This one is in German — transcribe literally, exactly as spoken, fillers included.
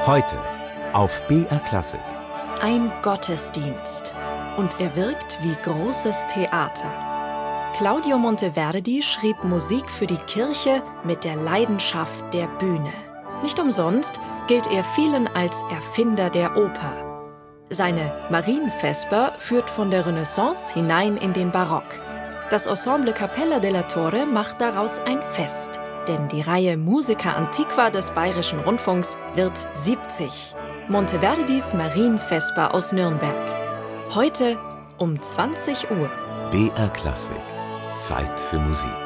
Heute auf B R Klassik. Ein Gottesdienst. Und er wirkt wie großes Theater. Claudio Monteverdi schrieb Musik für die Kirche mit der Leidenschaft der Bühne. Nicht umsonst gilt er vielen als Erfinder der Oper. Seine Marienvesper führt von der Renaissance hinein in den Barock. Das Ensemble Cappella della Torre macht daraus ein Fest, denn die Reihe Musica Antiqua des Bayerischen Rundfunks wird siebzig. Monteverdis Marienvesper aus Nürnberg. Heute um zwanzig Uhr. B R Klassik. Zeit für Musik.